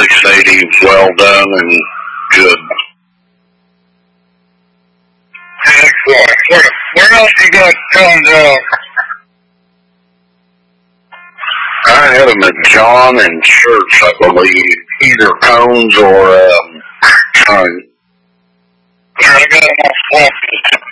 680 well done and good. Excellent. Where else you got tons of? I had them at John and Church, I believe. Either cones or tongue. I got them on swamp.